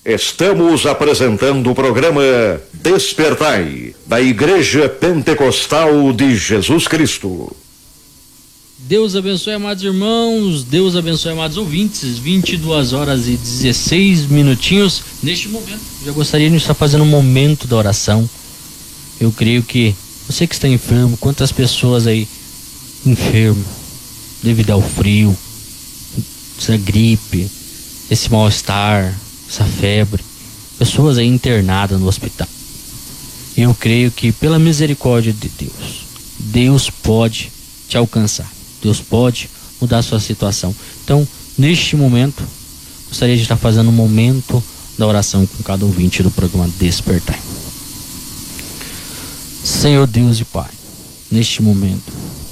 Estamos apresentando o programa Despertai, da Igreja Pentecostal de Jesus Cristo. Deus abençoe, amados irmãos, Deus abençoe, amados ouvintes. 22 horas e 16 minutinhos. Neste momento, já gostaria de estar fazendo um momento da oração. Eu creio que você que está enfermo, quantas pessoas aí enfermo devido ao frio, essa gripe, esse mal-estar, essa febre, pessoas aí internadas no hospital. Eu creio que pela misericórdia de Deus, Deus pode te alcançar, Deus pode mudar a sua situação. Então, neste momento, gostaria de estar fazendo um momento da oração com cada ouvinte do programa Despertai. Senhor Deus e Pai, neste momento,